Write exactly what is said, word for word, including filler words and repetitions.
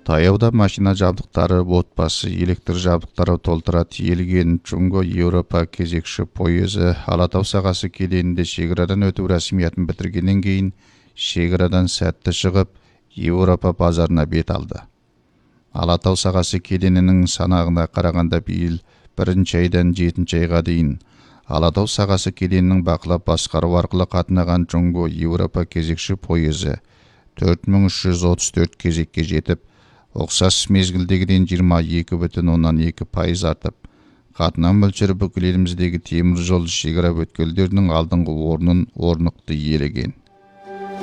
Таяуда машина жабдықтары, отбасы, электр жабдықтары толтыра тиелген Чунго Европа кезекші пойызы Алатау сағасы кеденінде шекарадан өту рәсмиятын бітіргеннен кейін шекарадан сәтті шығып Европа базарына бет алды. Алатау сағасы кеденінің санағына қарағанда биыл бірінші айдан жетінші айға дейін Алатау сағасы кеденінің бақылап басқару арқылы қатынаған Чунго Европа кезекші пойызы төрт мың үш жүз отыз төрт кезекке жетіп, ұқсас мезгілдегіден жиырма екі бүтін оннан екі пайыз артып, қатынау мөлшері бүкіл еліміздегі темір жол шекара өткелдерінің алдыңғы орнын орнықты иелеген.